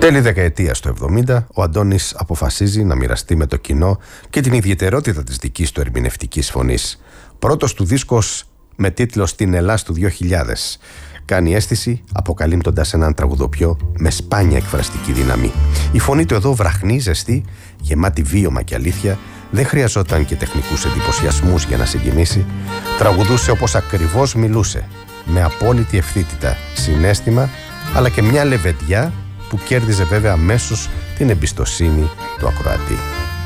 Τέλη δεκαετίας του 70, ο Αντώνης αποφασίζει να μοιραστεί με το κοινό και την ιδιαιτερότητα της δικής του ερμηνευτικής φωνής. Πρώτος του δίσκος με τίτλο «Στην Ελλάς του 2000». Κάνει αίσθηση αποκαλύπτοντας έναν τραγουδοποιό με σπάνια εκφραστική δύναμη. Η φωνή του εδώ βραχνή, ζεστή, γεμάτη βίωμα και αλήθεια, δεν χρειαζόταν και τεχνικούς εντυπωσιασμούς για να συγκινήσει. Τραγουδούσε όπως ακριβώς μιλούσε, με απόλυτη ευθύτητα, συναίσθημα, αλλά και μια λεβεντιά που κέρδιζε βέβαια αμέσως την εμπιστοσύνη του ακροατή.